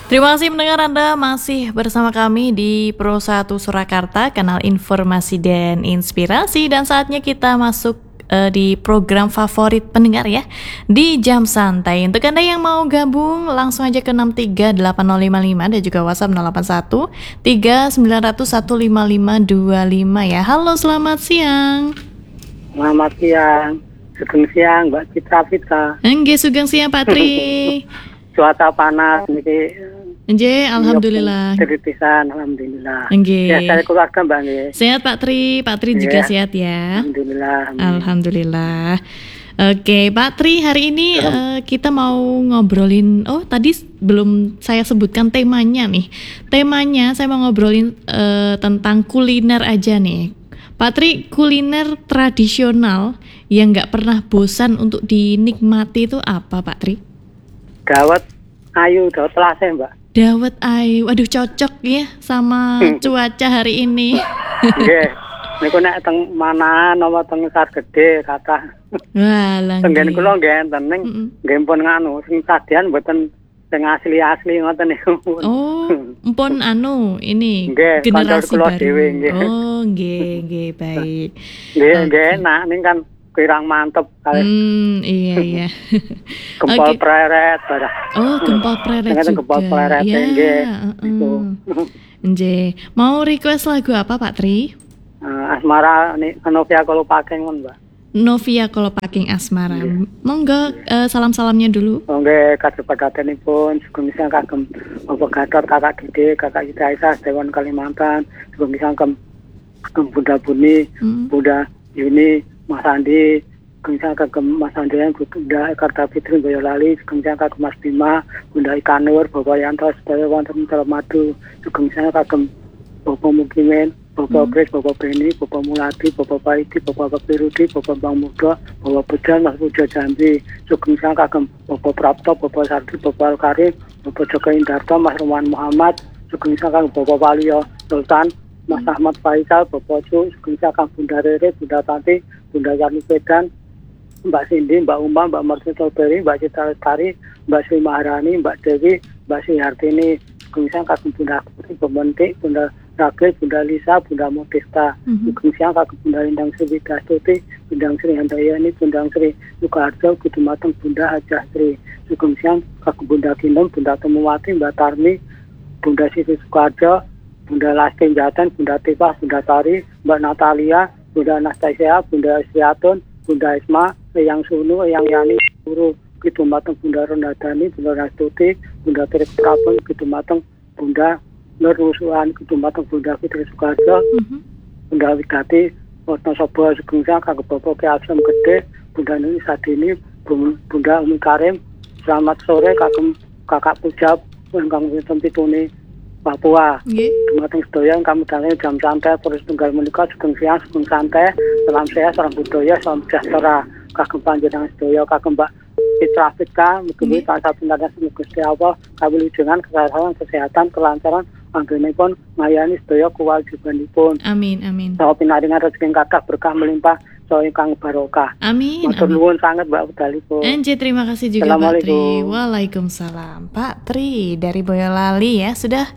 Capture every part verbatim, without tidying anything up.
Terima kasih mendengar Anda masih bersama kami di Pro satu Surakarta, kanal informasi dan inspirasi. Dan saatnya kita masuk uh, di program favorit pendengar ya, di Jam Santai. Untuk Anda yang mau gabung, langsung aja ke enam tiga delapan nol lima lima dan juga WhatsApp nol delapan satu tiga sembilan nol nol satu lima lima dua lima ya. Halo, selamat siang. Selamat siang. Sugeng siang Mbak Citra Fitra. Enggak, sugeng siang Pak Tri. Cuaca panas niki. Nggih, alhamdulillah. Teritisan, alhamdulillah. Nggih. Ya, saya keluarga Mbak nggih. Sehat Pak Tri, Pak Tri juga Ya. sehat ya. Alhamdulillah. Amin. Alhamdulillah. Oke, Pak Tri, hari ini uh, kita mau ngobrolin. Oh, tadi belum saya sebutkan temanya nih. Temanya saya mau ngobrolin uh, tentang kuliner aja nih. Pak Tri, kuliner tradisional yang nggak pernah bosan untuk dinikmati itu apa, Pak Tri? Dawet ayu, dawet telase, Mbak. Dawet ayu, waduh cocok ya sama cuaca hari ini. Nggih. Niku nek teng mana napa teng Sargede kathah. Walah. Tenggen kula nggih enten ning nggih pun nganu sing sadian mboten sing asli-asli ngoten niku. Oh, mpun anu ini Nggih, generasi kula baru. dhewe, nggih. Oh, nggih, nggih, baik. Nggih, Oke. nggih enak ning kan kirang mantep kali. Hmm, iya iya. Gempol Oke. preret barang. Oh, gempol preret Dengan juga. gempol preret, Ya, nggih. heeh. Nggih. Mau request lagu apa, Pak Tri? Uh, asmara nih Novia kalau pakai mon Mbak. Novia kalau paking asmara. Monggo eh, salam-salamnya dulu. Oke, kasih padatanipun sugeng misang kagem Bapak Gatot, Kakak Gede, Kakak Ida Aisyah, Dewan Kalimantan, sugeng misang kagem kagem Bunda Buni, Hmm. Bunda Yuni, Mas Andi, sugeng misang kagem Mas Andrian, Bunda Karta Fitri Boyolali, sugeng misang kagem Mas Bima, Bunda Ikanur, Bapak Yanto, sedaya wonten Telemadu, sugeng misang kagem Bapak Mukimin, Bapak Kris, Bapak Beni, Bapak Mulati, Bapak Paiti, Bapak Pakirudi, Bapak Bang Muda, Bapak Bejan, Mas Puja Jambi, sugeng misang kagem Bapak Prapto, Bapak Sardi, Bapak Alkarim, Bapak Joko Indarto, Mas Roman Muhammad, sugeng misang kagem Bapak Walio Sultan, Mas Ahmad Faisal, Bapak Cu, sugeng misang kagem Bunda Rere, Bunda Tanti, Bunda Yani Pedan, Mbak Cindy, Mbak Uma, Mbak Martin Tolberi, Mbak Citra Lestari, Mbak Sri Maharani, Mbak Dewi, Mbak Sri Hartini, sugeng misang kagem Bunda Putri, Pembentik, Bunda Rakyat, Bunda Lisa, Bunda Modesta, Mhm. sugeng siang kagem Bunda Lindang Sri Widastuti, Bunda Sri Handayani, Bunda Sri Sukarjo, Kudumateng Bunda Hajah Sri, sugeng siang kagem Bunda Kinom, Bunda Temuwati, Mbak Tarmi, Bunda Siti Sukarjo, Bunda Lasti Jaten, Bunda Tipas, Bunda Tari, Mbak Natalia, Bunda Anastasia, Bunda Isriatun, Bunda Isma, Eyang Sunu, Eyang Yani, Guru, Kudumateng Bunda Ronadani, Bunda Rastuti, Bunda Trik Prabun, Kudumateng Bunda Nur Rusuhan, Kudumateng Bunda Fitri Sukarjo, Mhm. Bunda Widati, Watno Sobo Sugeng Siang kagem Bapak Ki Asem Gede, Bunda Nuni Sadini, Bum- Bunda Umi Karim. Selamat sore kagem Kakak Pujab ingkang wonten pitune Papua. Nggih. Dumateng sedaya ingkang medal jam santai terus tunggal menika sugeng siang sugeng santai, salam sehat, salam budaya, salam sejahtera kagem panjenengan sedaya kagem Mbak Citra Fitra, mugi-mugi tansah pinangan sing Gusti Allah kawilujengan kesehatan, kesehatan, kelancaran anggenipun ngayani sedaya kewajibanipun. Amin, amin. Saha pinaringan rezeki kathah berkah melimpah saha ingkang barokah. Amin, Matur amin. nuwun sanget Mbak wedalipun. Enje, terima kasih juga Pak Tri. Assalamualaikum. Waalaikumsalam. Pak Tri dari Boyolali ya, sudah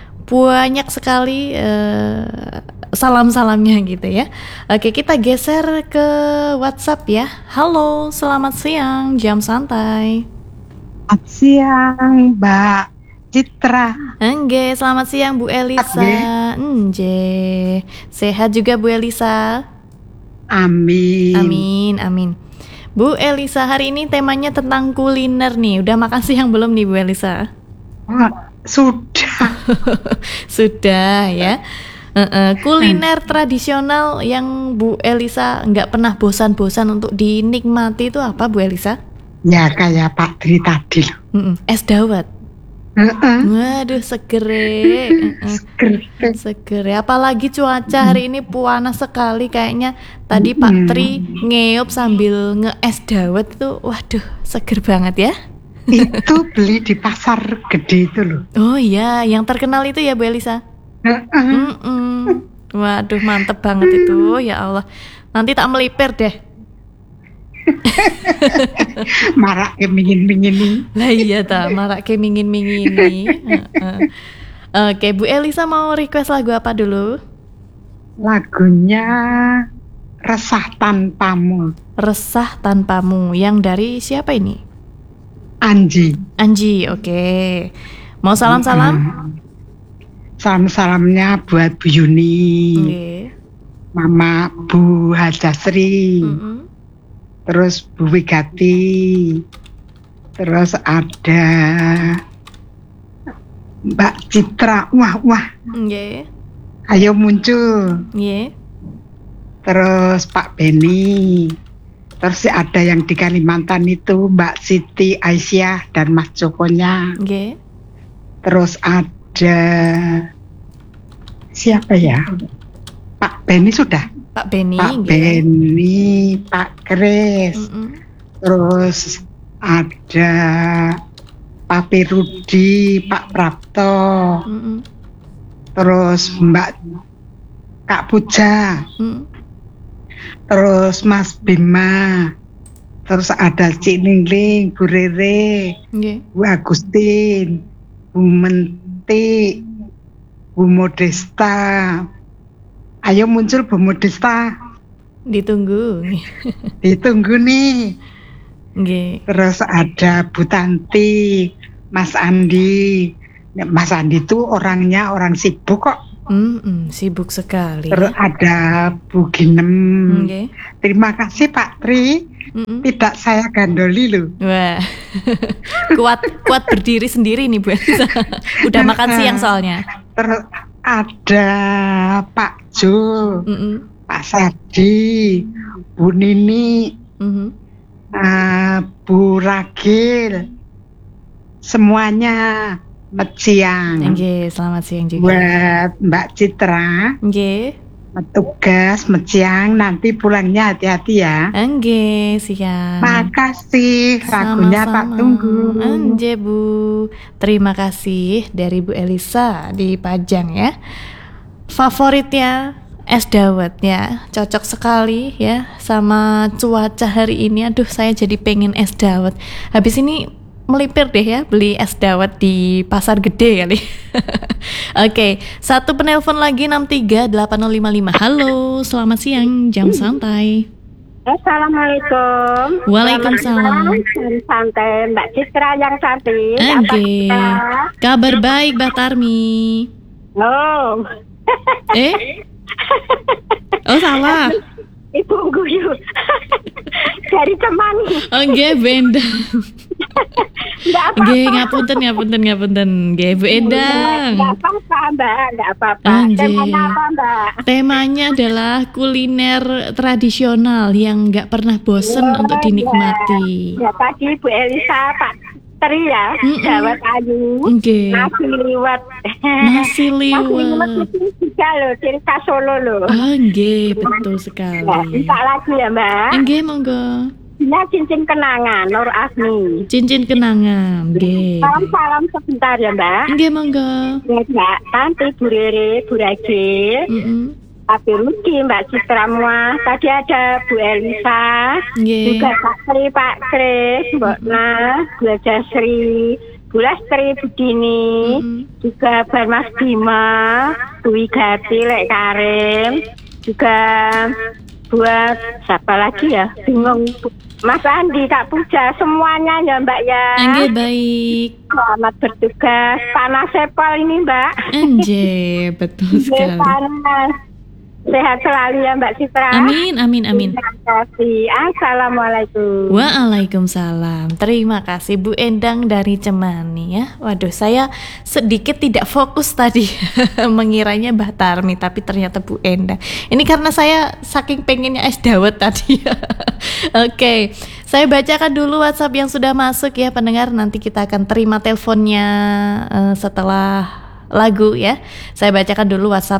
banyak sekali eh, salam-salamnya gitu ya. Oke, kita geser ke WhatsApp ya. Halo, selamat siang, jam santai. Selamat siang, Mbak Citra. Enggak, selamat siang Bu Elisa. Enje, sehat juga Bu Elisa. Amin. Amin, amin. Bu Elisa, hari ini temanya tentang kuliner nih. Udah makan siang belum nih Bu Elisa? Oh, sudah. Sudah ya. Uh-uh. Kuliner tradisional yang Bu Elisa nggak pernah bosan-bosan untuk dinikmati itu apa Bu Elisa? Ya kayak Pak Tri tadi. Mm-mm. Es dawet. Heeh. Waduh, segere. Uh-uh. Seger. Seger ya. Apalagi cuaca hari ini panas sekali kayaknya. Tadi Pak Tri ngeyop sambil nge-es dawet itu, waduh, seger banget ya. Itu beli di pasar gede itu loh. Oh iya, yang terkenal itu ya Bu Elisa. Heeh. Mm-mm. Waduh, mantep banget itu, ya Allah. Nanti tak melipir deh. Marak kemingin-mingini. Lah iya ta, marak ke mingin-mingini. Heeh. Oke, Bu Elisa mau request lagu apa dulu? Lagunya Resah Tanpamu. Resah Tanpamu, yang dari siapa ini? Anji. Anji, oke. Mau salam-salam? Hmm. Salam-salamnya buat Bu Yuni, Oke. Mama Bu Hajasri, Mm-mm. terus Bu Wigati, terus ada Mbak Citra. Wah wah, Oke. ayo muncul. Oke. Terus Pak Beni, terus ada yang di Kalimantan itu Mbak Siti Aisyah dan Mas Jokonya. Oke. Terus ada siapa ya? Pak Beni sudah. Pak Beni. Pak nggih. Beni, Pak Kris. Mm-mm. Terus ada Pak Pirudi, Pak Prapto. Mm-mm. Terus Mbak Kak Puja. Mm. Terus Mas Bima. Terus ada Cik Ningling, Bu Rere, Oke. Bu Agustin, Bu Menti, Bu Modesta. Ayo muncul Bu Modesta. Ditunggu. Ditunggu nih. Nggih. Terus ada Bu Tanti, Mas Andi. Mas Andi itu orangnya orang sibuk kok. Mm-mm, sibuk sekali. Terus ada Bu Ginem. Oke. Terima kasih Pak Tri. Mm-mm. Tidak saya gandoli loh. Wah. kuat kuat berdiri sendiri nih Bu Elisa. Udah makan siang soalnya. Terus ada Pak Jo, Mm-mm. Pak Sadi, Bu Nini, Mhm. uh, Bu Ragil, semuanya meciang. Oke, selamat siang juga. Buat Mbak Citra, Oke. tugas meciang, nanti pulangnya hati-hati ya. Oke, siang. Makasih, lagunya tak Sama-sama. tunggu. Anje Bu. Terima kasih dari Bu Elisa di Pajang ya. Favoritnya es dawet ya, cocok sekali ya sama cuaca hari ini. Aduh, saya jadi pengen es dawet. Habis ini melipir deh ya beli es dawet di pasar gede kali. Oke, satu penelpon lagi enam tiga delapan nol lima lima. Halo, selamat siang, jam santai. Assalamualaikum. Waalaikumsalam. Dari santai Mbak Citra yang cantik. Oke, Apa kabar baik Mbak Tarmi. Oh, Eh? Oh salah. Ibu guyu. Dari teman. Oke, benda. Enggak apa-apa. Nggih, ngapunten ngapunten ngapunten. Nggih, Bu Endang. Enggak apa-apa, Mbak. Enggak apa-apa. Anjir. Temanya apa, Mbak? Temanya adalah kuliner tradisional yang nggak pernah bosen Oh, untuk dinikmati. Ya, tadi Bu Elisa, Pak Tri ya, Mm-mm. dawet ayu, Oke. nasi liwet. Nasi Nasi liwet liwet. itu juga loh, ciri khas Solo loh. Ah, nggih, betul Ya, sekali. minta lagi ya, Mbak. Nggih, monggo. Ini cincin kenangan, Nur Asmi. Cincin kenangan, nggih. Salam-salam sebentar ya, Mbak. Nggih, monggo. Ya, Mbak. Tanti, Bu Rere, Bu Ragil, Mm-mm. Pak Rudi, Mbak Citra Mua. Tadi ada Bu Elisa, Nggih. juga Pak Tri, Pak Kris, Mbak Nah, Bu Jasri, Bu Lestri, Bu Dini, Mm-mm. juga Bar Mas Bima, Bu Wigati, Lek Karim, juga buat siapa lagi ya? Bingung. Mas Andi, Kak Puja, semuanya ya Mbak ya. Nggih, baik. Selamat bertugas. Panas sepal ini Mbak. Anjir, betul Nggih, sekali. panas. Sehat selalu ya Mbak Citra. Amin, amin, amin. Terima kasih. Assalamualaikum. Waalaikumsalam. Terima kasih Bu Endang dari Cemani ya. Waduh, saya sedikit tidak fokus tadi mengiranya Mbah Tarmi, tapi ternyata Bu Endang. Ini karena saya saking pengennya es dawet tadi. Oke, saya bacakan dulu WhatsApp yang sudah masuk ya pendengar. Nanti kita akan terima teleponnya uh, setelah lagu ya. Saya bacakan dulu WhatsApp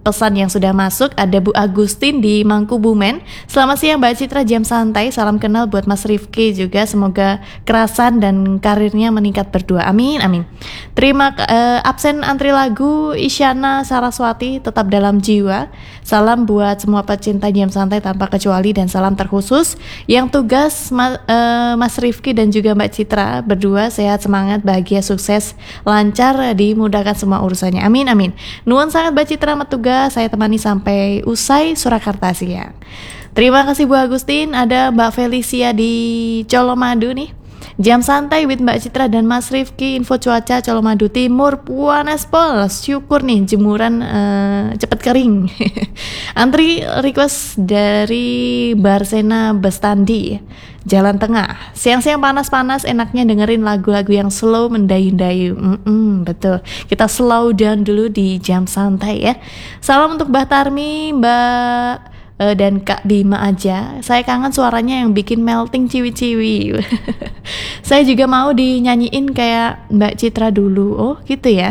pesan yang sudah masuk. Ada Bu Agustin di Mangkubumen. Selamat siang Mbak Citra, jam santai. Salam kenal buat Mas Rifki juga. Semoga kerasan dan karirnya meningkat berdua. Amin, amin. Terima uh, absen antri lagu Isyana Saraswati, tetap dalam jiwa. Salam buat semua pecinta jam santai tanpa kecuali, dan salam terkhusus yang tugas ma, uh, Mas Rifki dan juga Mbak Citra berdua, sehat, semangat, bahagia, sukses, lancar, dimudahkan semua urusannya. Amin, amin. Nuwun sangat Mbak Citra Metuga, saya temani sampai usai Surakarta siang. Terima kasih Bu Agustin. Ada Mbak Felicia di Colomadu nih. Jam santai with Mbak Citra dan Mas Rifki, info cuaca Colomadu Timur panas pol. Syukur nih jemuran uh, cepet kering. Antri request dari Barsena Bestandi, Jalan Tengah. Siang-siang panas-panas enaknya dengerin lagu-lagu yang slow mendayu-dayu. Mm-mm, betul. Kita slow down dulu di jam santai ya. Salam untuk Mbak Tarmi, Mbak Uh, dan Kak Bima aja. Saya kangen suaranya yang bikin melting ciwi-ciwi. Saya juga mau dinyanyiin kayak Mbak Citra dulu. Oh gitu ya.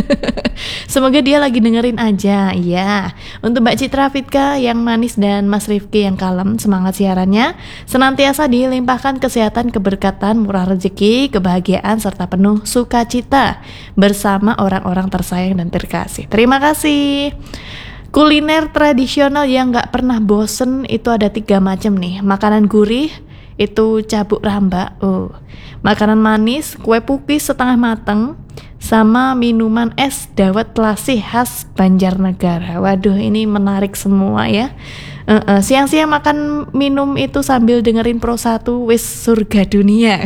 Semoga dia lagi dengerin aja. Ya, untuk Mbak Citra Fitka yang manis dan Mas Rifki yang kalem, semangat siarannya senantiasa dilimpahkan kesehatan, keberkatan, murah rezeki, kebahagiaan, serta penuh sukacita bersama orang-orang tersayang dan terkasih. Terima kasih. Kuliner tradisional yang gak pernah bosen itu ada tiga macam nih. Makanan gurih itu cabuk rambak, oh. Makanan manis, kue pukis setengah mateng, sama minuman es dawet telasi khas Banjarnegara. Waduh, ini menarik semua ya. Uh-uh. Siang-siang makan minum itu sambil dengerin Pro satu, wis surga dunia.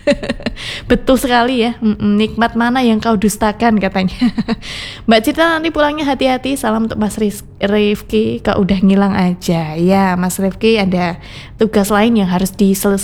Betul sekali ya. Mm-mm, nikmat mana yang kau dustakan katanya. Mbak Citra nanti pulangnya hati-hati. Salam untuk Mas Rifki, kau udah ngilang aja. Ya Mas Rifki ada tugas lain yang harus diselesaikan.